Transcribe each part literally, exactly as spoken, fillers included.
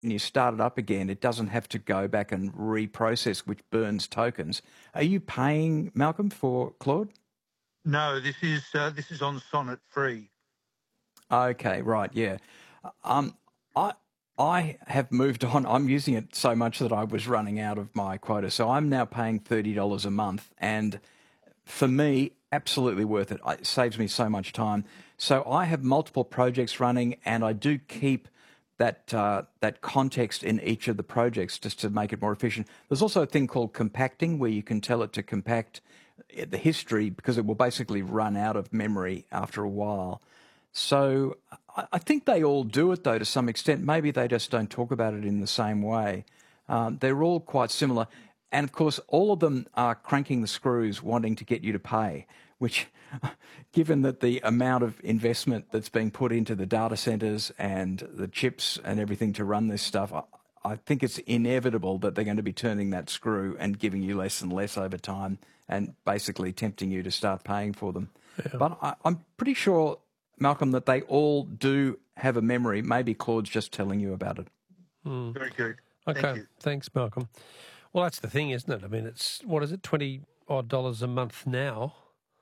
and you start it up again, it doesn't have to go back and reprocess, which burns tokens. Are you paying, Malcolm, for Claude? No, this is uh, this is on Sonnet free. Okay, right, yeah. Um, I I have moved on. I'm using it so much that I was running out of my quota. So I'm now paying thirty dollars a month, and for me, absolutely worth it. It saves me so much time. So I have multiple projects running, and I do keep that uh, that context in each of the projects just to make it more efficient. There's also a thing called compacting, where you can tell it to compact the history because it will basically run out of memory after a while. So I think they all do it, though, to some extent. Maybe they just don't talk about it in the same way. Um, they're all quite similar. And, of course, all of them are cranking the screws, wanting to get you to pay, which, given that the amount of investment that's being put into the data centres and the chips and everything to run this stuff, I, I think it's inevitable that they're going to be turning that screw and giving you less and less over time and basically tempting you to start paying for them. Yeah. But I, I'm pretty sure, Malcolm, that they all do have a memory. Maybe Claude's just telling you about it. Mm. Very good. Okay, Thank you. Thanks, Malcolm. Well, that's the thing, isn't it? I mean, it's, what is it, twenty odd dollars a month now?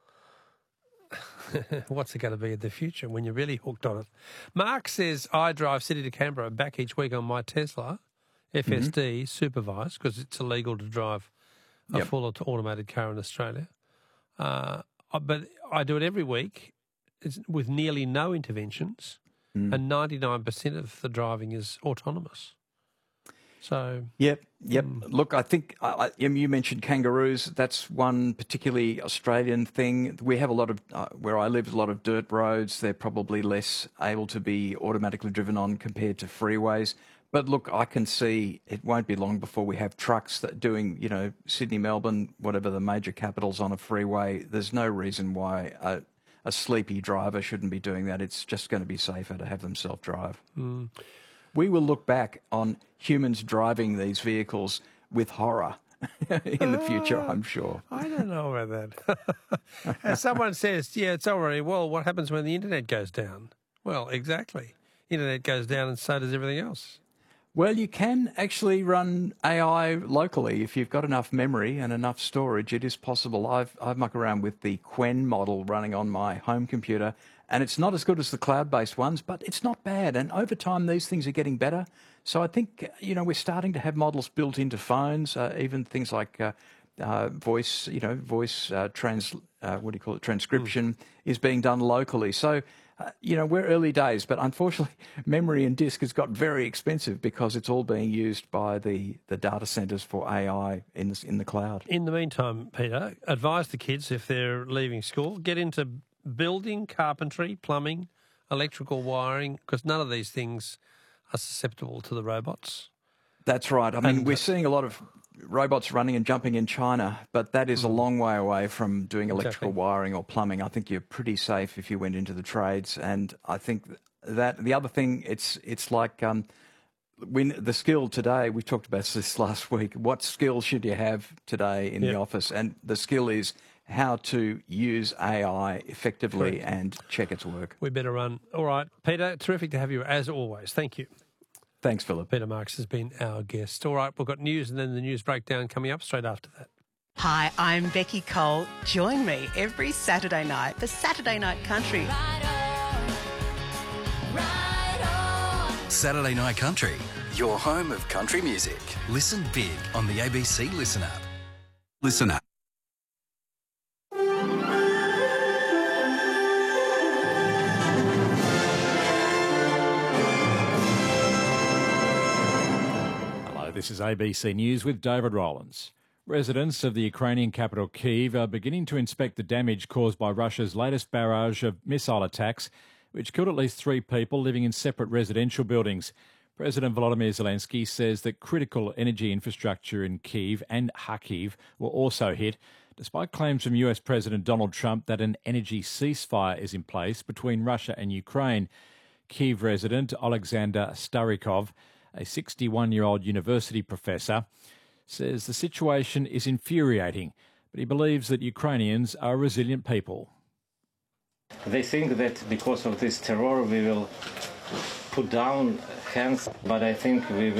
What's it going to be in the future when you're really hooked on it? Mark says, I drive City to Canberra back each week on my Tesla, F S D, mm-hmm. supervised, because it's illegal to drive a yep. full automated car in Australia. Uh, but I do it every week. It's with nearly no interventions, mm. and ninety-nine percent of the driving is autonomous. So yep, yep. Mm. Look, I think uh, you mentioned kangaroos. That's one particularly Australian thing. We have a lot of uh, where I live, a lot of dirt roads. They're probably less able to be automatically driven on compared to freeways. But look, I can see it won't be long before we have trucks that doing, you know, Sydney, Melbourne, whatever the major capitals on a freeway. There's no reason why a, a sleepy driver shouldn't be doing that. It's just going to be safer to have them self-drive. Mm. We will look back on humans driving these vehicles with horror in the future, I'm sure. I don't know about that. As someone says, yeah, it's already, well, what happens when the internet goes down? Well, exactly. Internet goes down and so does everything else. Well, you can actually run A I locally if you've got enough memory and enough storage. It is possible. I've I've mucked around with the Qwen model running on my home computer, and it's not as good as the cloud-based ones, but it's not bad. And over time, these things are getting better. So I think, you know, we're starting to have models built into phones, uh, even things like uh, uh, voice, you know, voice uh, trans, uh, what do you call it, transcription mm. is being done locally. So, uh, you know, we're early days, but unfortunately, memory and disk has got very expensive because it's all being used by the, the data centres for A I in the, in the cloud. In the meantime, Peter, advise the kids if they're leaving school, get into building, carpentry, plumbing, electrical wiring, because none of these things are susceptible to the robots. That's right. I mean, and we're seeing a lot of robots running and jumping in China, but that is mm. a long way away from doing electrical exactly. wiring or plumbing. I think you're pretty safe if you went into the trades. And I think that the other thing, it's it's like um, when the skill today, we talked about this last week, what skill should you have today in yep. the office? And the skill is how to use A I effectively Correct. and check its work. We better run. All right, Peter, terrific to have you as always. Thank you. Thanks, Philip. Peter Marks has been our guest. All right, we've got news and then the news breakdown coming up straight after that. Hi, I'm Becky Cole. Join me every Saturday night for Saturday Night Country. Right on. Right on. Saturday Night Country, your home of country music. Listen big on the A B C Listen app. Listen app. This is A B C News with David Rowlands. Residents of the Ukrainian capital Kyiv are beginning to inspect the damage caused by Russia's latest barrage of missile attacks, which killed at least three people living in separate residential buildings. President Volodymyr Zelensky says that critical energy infrastructure in Kyiv and Kharkiv were also hit, despite claims from U S President Donald Trump that an energy ceasefire is in place between Russia and Ukraine. Kyiv resident Alexander Starikov, a sixty-one-year-old university professor, says the situation is infuriating, but he believes that Ukrainians are a resilient people. They think that because of this terror we will put down hands, but I think we will